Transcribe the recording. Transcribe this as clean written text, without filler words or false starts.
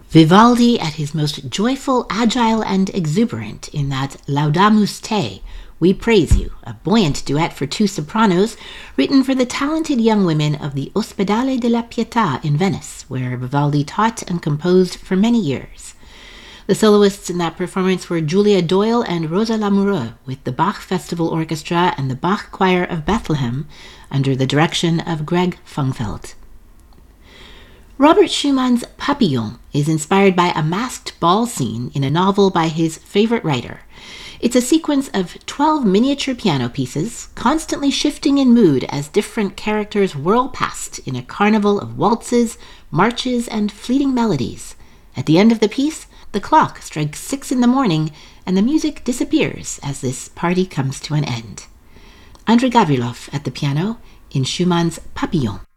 Vivaldi at his most joyful, agile, and exuberant in that Laudamus Te, We Praise You, a buoyant duet for two sopranos, written for the talented young women of the Ospedale della Pietà in Venice, where Vivaldi taught and composed for many years. The soloists in that performance were Julia Doyle and Rosa Lamoureux, with the Bach Festival Orchestra and the Bach Choir of Bethlehem, under the direction of Greg Fungfeld. Robert Schumann's Papillon is inspired by a masked ball scene in a novel by his favorite writer. It's a sequence of 12 miniature piano pieces, constantly shifting in mood as different characters whirl past in a carnival of waltzes, marches, and fleeting melodies. At the end of the piece, the clock strikes 6 in the morning, and the music disappears as this party comes to an end. Andrei Gavrilov at the piano in Schumann's Papillon.